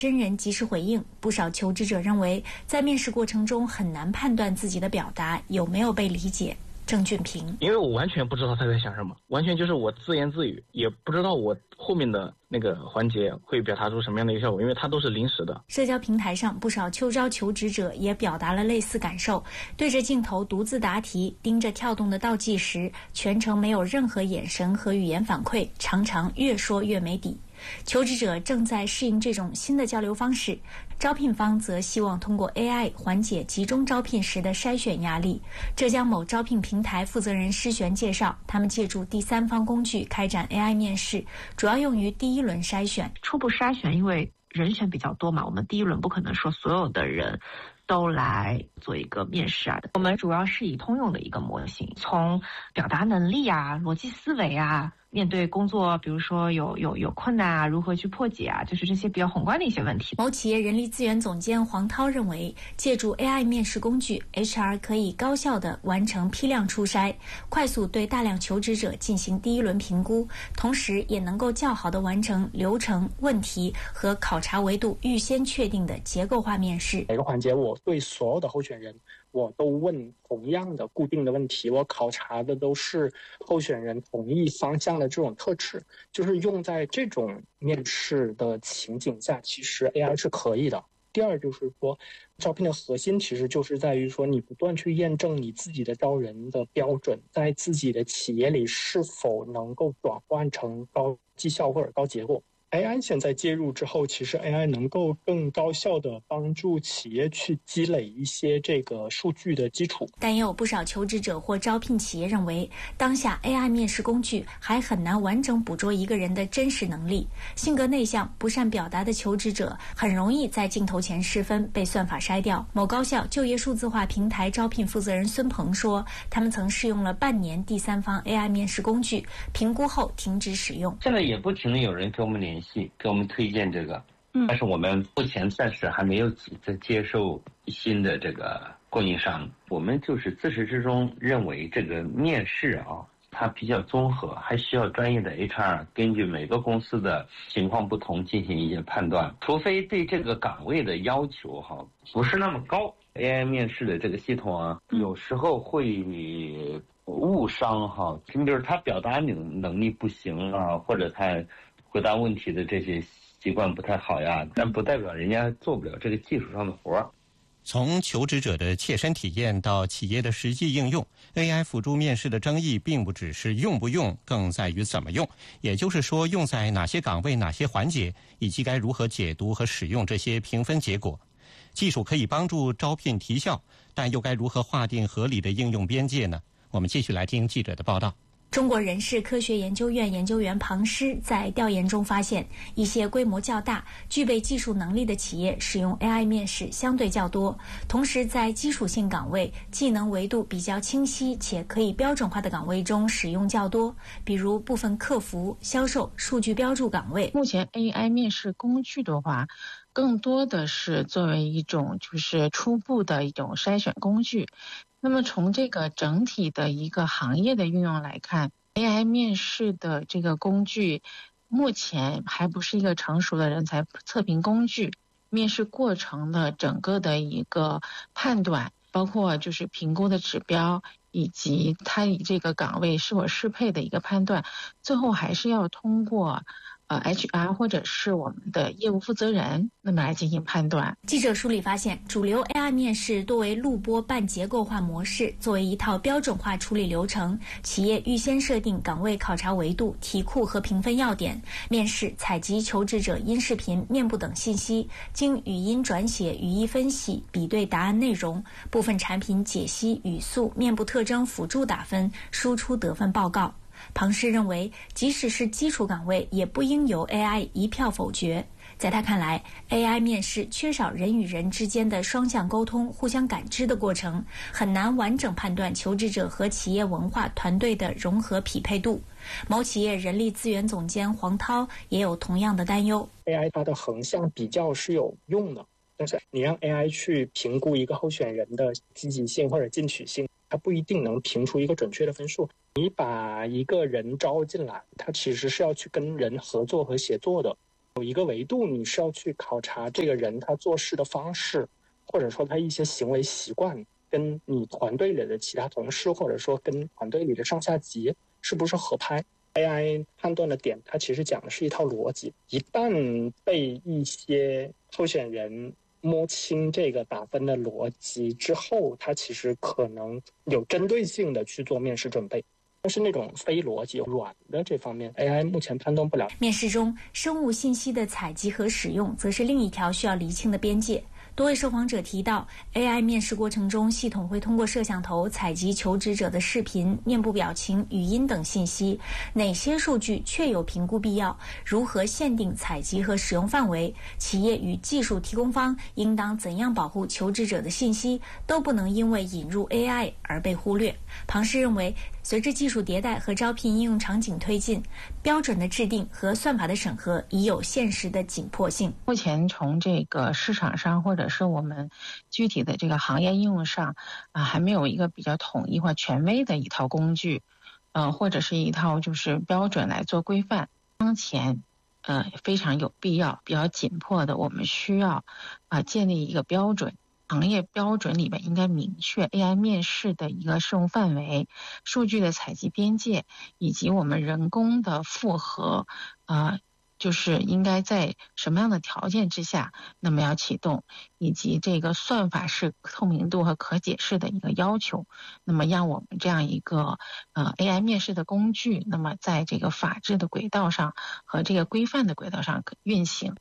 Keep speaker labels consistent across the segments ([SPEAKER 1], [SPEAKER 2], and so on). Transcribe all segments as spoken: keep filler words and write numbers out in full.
[SPEAKER 1] 真人及时回应。不少求职者认为，在面试过程中很难判断自己的表达有没有被理解。郑俊平，
[SPEAKER 2] 因为我完全不知道他在想什么，完全就是我自言自语，也不知道我后面的那个环节会表达出什么样的一个效果，因为它都是临时的。
[SPEAKER 1] 社交平台上，不少秋招求职者也表达了类似感受，对着镜头独自答题，盯着跳动的倒计时，全程没有任何眼神和语言反馈，常常越说越没底。求职者正在适应这种新的交流方式，招聘方则希望通过 A I 缓解集中招聘时的筛选压力。浙江某招聘平台负责人施璇介绍，他们借助第三方工具开展 A I 面试，主要用于第一轮筛选。
[SPEAKER 3] 初步筛选，因为人选比较多嘛，我们第一轮不可能说所有的人都来做一个面试啊。我们主要是以通用的一个模型，从表达能力啊、逻辑思维啊，面对工作，比如说有有有困难啊，如何去破解啊，就是这些比较宏观的一些问题。
[SPEAKER 1] 某企业人力资源总监黄涛认为，借助 A I 面试工具 ，H R 可以高效地完成批量初筛，快速对大量求职者进行第一轮评估，同时也能够较好地完成流程、问题和考察维度预先确定的结构化面试。
[SPEAKER 4] 每个环节，我对所有的候选人我都问同样的固定的问题，我考察的都是候选人同一方向的这种特质，就是用在这种面试的情景下，其实 A I 是可以的。第二就是说，招聘的核心其实就是在于说，你不断去验证你自己的招人的标准，在自己的企业里是否能够转换成高绩效或者高结果。A I 现在介入之后，其实 A I 能够更高效地帮助企业去积累一些这个数据的基础。
[SPEAKER 1] 但也有不少求职者或招聘企业认为，当下 A I 面试工具还很难完整捕捉一个人的真实能力。性格内向、不善表达的求职者很容易在镜头前失分，被算法筛掉。某高校就业数字化平台招聘负责人孙鹏说，他们曾试用了半年第三方 A I 面试工具，评估后停止使用。
[SPEAKER 5] 现在也不停的有人给我们联系，给我们推荐这个，嗯，但是我们目前暂时还没有急着接受新的这个供应商。我们就是自始至终认为这个面试啊，它比较综合，还需要专业的 H R 根据每个公司的情况不同进行一些判断，除非对这个岗位的要求哈不是那么高。A I 面试的这个系统啊，有时候会误伤哈，你比如他表达能能力不行啊，或者他回答问题的这些习惯不太好呀，但不代表人家做不了这个技术上的活儿。
[SPEAKER 6] 从求职者的切身体验到企业的实际应用， A I 辅助面试的争议并不只是用不用，更在于怎么用，也就是说用在哪些岗位、哪些环节，以及该如何解读和使用这些评分结果。技术可以帮助招聘提效，但又该如何划定合理的应用边界呢？我们继续来听记者的报道。
[SPEAKER 1] 中国人事科学研究院研究员庞师在调研中发现，一些规模较大、具备技术能力的企业使用 A I 面试相对较多，同时在基础性岗位、技能维度比较清晰且可以标准化的岗位中使用较多，比如部分客服、销售、数据标注岗位。
[SPEAKER 3] 目前 A I 面试工具的话，更多的是作为一种就是初步的一种筛选工具。那么从这个整体的一个行业的运用来看， A I 面试的这个工具目前还不是一个成熟的人才测评工具，面试过程的整个的一个判断，包括就是评估的指标，以及它以这个岗位是否适配的一个判断，最后还是要通过呃 H R 或者是我们的业务负责人那么来进行判断。
[SPEAKER 1] 记者梳理发现，主流 A I 面试多为录播半结构化模式，作为一套标准化处理流程，企业预先设定岗位考察维度、题库和评分要点，面试采集求职者音视频、面部等信息，经语音转写、语义分析，比对答案内容，部分产品解析、语速、面部特征辅助打分，输出得分报告。庞师认为，即使是基础岗位，也不应由 A I 一票否决。在他看来 ，A I 面试缺少人与人之间的双向沟通、互相感知的过程，很难完整判断求职者和企业文化团队的融合匹配度。某企业人力资源总监黄涛也有同样的担忧。
[SPEAKER 4] A I 它的横向比较是有用的，但是你让 A I 去评估一个候选人的积极性或者进取性，它不一定能评出一个准确的分数。你把一个人招进来，他其实是要去跟人合作和协作的。 有一个维度你是要去考察这个人他做事的方式，或者说他一些行为习惯跟你团队里的其他同事，或者说跟团队里的上下级是不是合拍。 A I 判断的点它其实讲的是一套逻辑，一旦被一些候选人摸清这个打分的逻辑之后，它其实可能有针对性的去做面试准备。但是那种非逻辑软的这方面 A I 目前判断不了。
[SPEAKER 1] 面试中生物信息的采集和使用则是另一条需要厘清的边界。多位受访者提到 A I 面试过程中，系统会通过摄像头采集求职者的视频、面部表情、语音等信息，哪些数据确有评估必要，如何限定采集和使用范围，企业与技术提供方应当怎样保护求职者的信息，都不能因为引入 A I 而被忽略。庞氏认为，随着技术迭代和招聘应用场景推进，标准的制定和算法的审核已有现实的紧迫性。
[SPEAKER 3] 目前从这个市场上或者是我们具体的这个行业应用上啊，还没有一个比较统一或权威的一套工具，呃，或者是一套就是标准来做规范。当前呃非常有必要、比较紧迫的，我们需要啊建立一个标准。行业标准里面应该明确 A I 面试的一个适用范围、数据的采集边界，以及我们人工的复核，呃，就是应该在什么样的条件之下，那么要启动，以及这个算法是透明度和可解释的一个要求，那么让我们这样一个呃 A I 面试的工具，那么在这个法治的轨道上和这个规范的轨道上运行。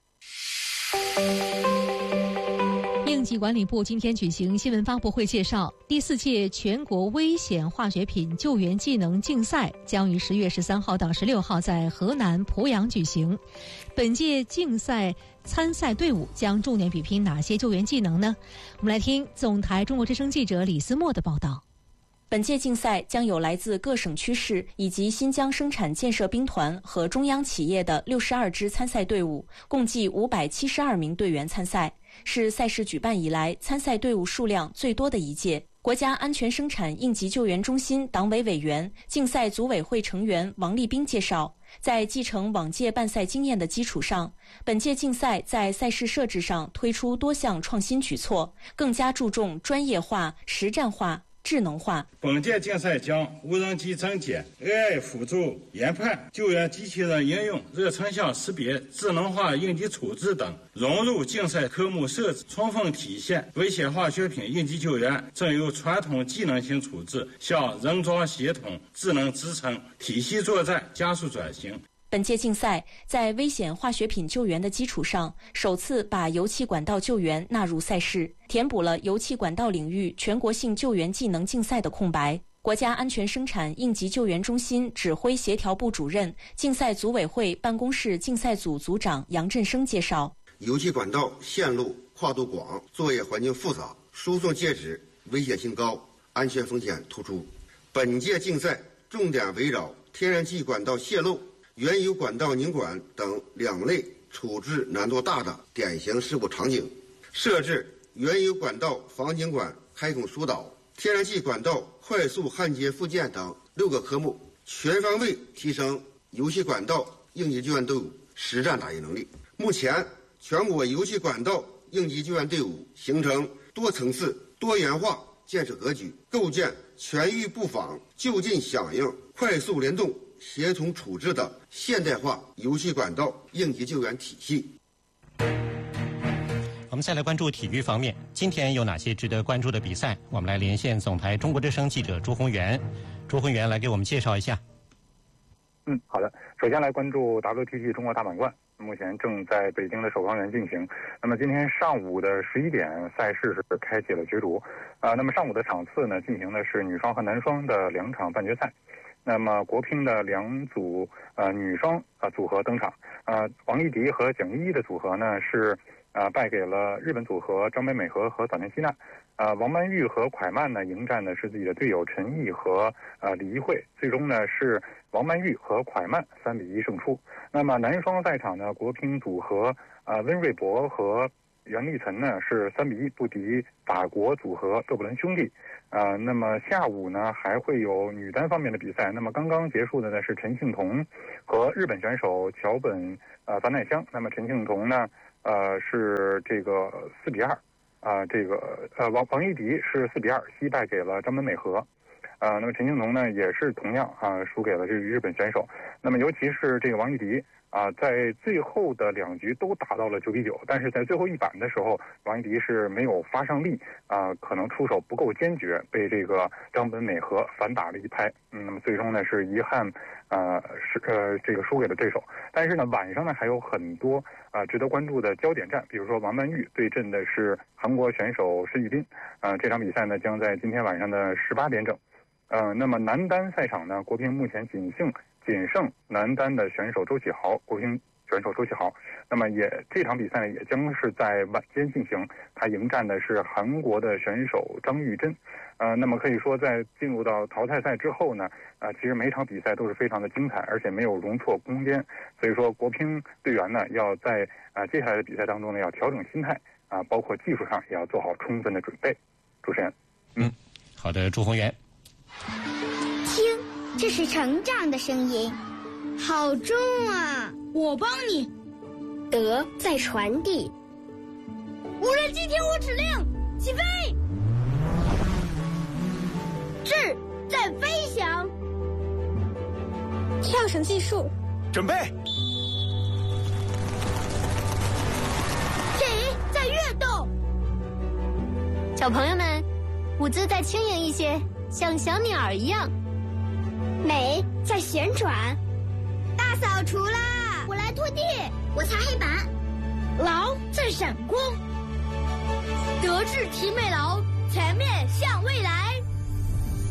[SPEAKER 7] 应急管理部今天举行新闻发布会，介绍第四届全国危险化学品救援技能竞赛将于十月十三号到十六号在河南濮阳举行。本届竞赛参赛队伍将重点比拼哪些救援技能呢？我们来听总台中国之声记者李思墨的报道。
[SPEAKER 8] 本届竞赛将有来自各省区市以及新疆生产建设兵团和中央企业的六十二支参赛队伍，共计五百七十二名队员参赛，是赛事举办以来参赛队伍数量最多的一届。国家安全生产应急救援中心党委委员、竞赛组委会成员王立兵介绍，在继承往届办赛经验的基础上，本届竞赛在赛事设置上推出多项创新举措，更加注重专业化、实战化、智能化。
[SPEAKER 9] 本届竞赛将无人机整检、A I 辅助研判、救援机器人应用、热成像识别、智能化应急处置等融入竞赛科目设置，充分体现危险化学品应急救援正由传统技能型处置向人装协同、智能支撑、体系作战加速转型。
[SPEAKER 8] 本届竞赛在危险化学品救援的基础上，首次把油气管道救援纳入赛事，填补了油气管道领域全国性救援技能竞赛的空白。国家安全生产应急救援中心指挥协调部主任、竞赛组委会办公室竞赛组组长杨振生介绍，
[SPEAKER 10] 油气管道线路跨度广，作业环境复杂，输送介质危险性高，安全风险突出。本届竞赛重点围绕天然气管道泄漏、原油管道拧管等两类处置难度大的典型事故场景，设置原油管道防拧管开孔疏导、天然气管道快速焊接附件等六个科目，全方位提升油气管道应急救援队伍实战打击能力。目前，全国油气管道应急救援队伍形成多层次、多元化建设格局，构建全域布防、就近响应、快速联动、协同处置的现代化油气管道应急救援体系。
[SPEAKER 6] 我们再来关注体育方面，今天有哪些值得关注的比赛？我们来连线总台中国之声记者朱宏元。朱宏元来给我们介绍一下。
[SPEAKER 11] 嗯，好的。首先来关注 W T T 中国大满贯，目前正在北京的首钢园进行。那么今天上午的十一点，赛事是开启了角逐。啊、呃，那么上午的场次呢，进行的是女双和男双的两场半决赛。那么国乒的两组呃女双呃组合登场，呃王艺迪和蒋依依的组合呢是呃败给了日本组合张北美和和早田希娜，呃王曼玉和蒯曼呢迎战的是自己的队友陈毅和呃李怡慧，最终呢是王曼玉和蒯曼三比一胜出。那么男双赛场呢，国乒组合呃温瑞博和袁立岑呢是三比一不敌法国组合勒布伦兄弟。呃，那么下午呢还会有女单方面的比赛。那么刚刚结束的呢是陈幸同和日本选手桥本呃凡奈香。那么陈幸同呢呃是这个四比二啊、呃，这个呃王王艺迪是四比二惜败给了张本美和。呃，那么陈幸同呢也是同样啊、呃、输给了这个日本选手。那么尤其是这个王艺迪啊、呃，在最后的两局都打到了九比九，但是在最后一板的时候，王艺迪是没有发上力啊、呃，可能出手不够坚决，被这个张本美和反打了一拍。嗯，那么最终呢是遗憾呃是呃这个输给了对手。但是呢晚上呢还有很多啊、呃、值得关注的焦点战，比如说王曼玉对阵的是韩国选手申玉彬。啊、呃，这场比赛呢将在今天晚上的十八点整。呃，那么男单赛场呢，国乒目前仅剩仅剩男单的选手周启豪，国乒选手周启豪。那么也这场比赛呢，也将是在晚间进行，他迎战的是韩国的选手张玉珍。呃，那么可以说在进入到淘汰赛之后呢，呃，其实每场比赛都是非常的精彩，而且没有容错空间。所以说，国乒队员呢，要在啊、呃、接下来的比赛当中呢，要调整心态啊、呃，包括技术上也要做好充分的准备。主持人，
[SPEAKER 6] 嗯，好的，朱宏元。
[SPEAKER 12] 听，这是成长的声音，好重啊！我帮你。德在传递。无人机听我指令，起飞。智在飞翔。跳绳计数，
[SPEAKER 13] 准备。
[SPEAKER 12] 体在跃动。
[SPEAKER 14] 小朋友们，舞姿再轻盈一些，像小鸟儿一样。
[SPEAKER 12] 美在旋转。大扫除啦！我来拖地，我擦黑板。劳在闪光。德智体美劳，全面向未来。